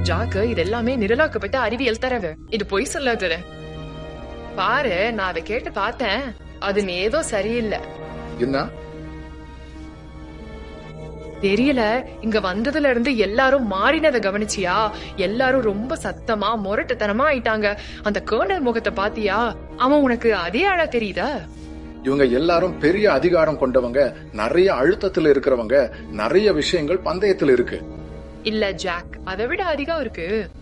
Jack இது எல்லாமே நிரலாக்கப்பட்ட அறிவியல் தரவு. இது பொய் சொல்லாது. பாரு, நான் அதை கேட்டு பார்த்தேன். அது ஏதோ சரியில்லை. என்ன தெரியல. இங்க வந்ததுல இருந்து எல்லாரும் மாறினதை கவனிச்சியா? எல்லாரும் ரொம்ப சத்தமா முரட்டுத்தனமா ஆயிட்டாங்க. அந்த கர்னல் முகத்தை பாத்தியா? அவன் உனக்கு அதே ஆளா தெரியுதா? இவங்க எல்லாரும் பெரிய அதிகாரம் கொண்டவங்க, நிறைய அழுத்தத்துல இருக்கிறவங்க. நிறைய விஷயங்கள் பந்தயத்துல இருக்கு. இல்ல ஜாக், அதை விட அதிகம் இருக்கு.